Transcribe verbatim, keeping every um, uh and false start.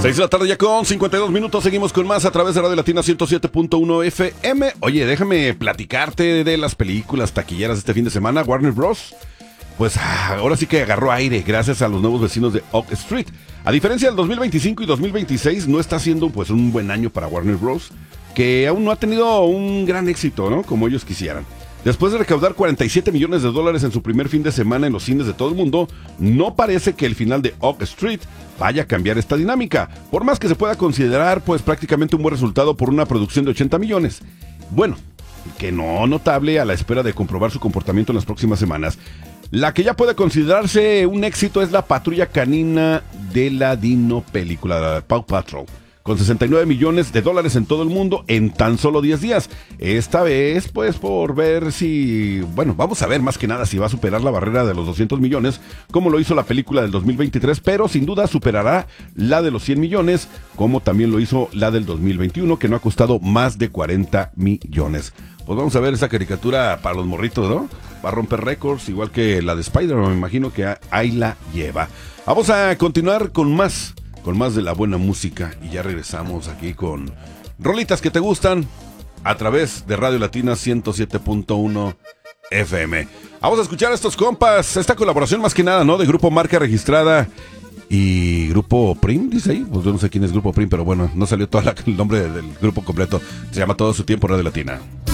seis de la tarde ya con cincuenta y dos minutos, seguimos con más a través de Radio Latina ciento siete punto uno F M. Oye, déjame platicarte de las películas taquilleras de este fin de semana. Warner Bros. Pues ahora sí que agarró aire gracias a los nuevos vecinos de Oak Street. A diferencia del dos mil veinticinco y dos mil veintiséis, no está siendo pues un buen año para Warner Bros., que aún no ha tenido un gran éxito, ¿no? Como ellos quisieran. Después de recaudar cuarenta y siete millones de dólares en su primer fin de semana en los cines de todo el mundo, no parece que el final de Oak Street vaya a cambiar esta dinámica, por más que se pueda considerar pues prácticamente un buen resultado por una producción de ochenta millones. Bueno, que no notable a la espera de comprobar su comportamiento en las próximas semanas. La que ya puede considerarse un éxito es la Patrulla Canina de la Dino película, la Paw Patrol, con sesenta y nueve millones de dólares en todo el mundo en tan solo diez días. Esta vez, pues, por ver si... Bueno, vamos a ver más que nada si va a superar la barrera de los doscientos millones, como lo hizo la película del dos mil veintitrés, pero sin duda superará la de los cien millones, como también lo hizo la del dos mil veintiuno, que no ha costado más de cuarenta millones. Pues vamos a ver esa caricatura para los morritos, ¿no? Va a romper récords, igual que la de Spider-Man, me imagino que ahí la lleva. Vamos a continuar con más... con más de la buena música y ya regresamos aquí con rolitas que te gustan a través de Radio Latina ciento siete punto uno F M. Vamos a escuchar a estos compas, esta colaboración más que nada, ¿no? De Grupo Marca Registrada y Grupo Prim, dice ahí, pues yo no sé quién es Grupo Prim, pero bueno, no salió todo la, el nombre del grupo completo, se llama Todo Su Tiempo Radio Latina.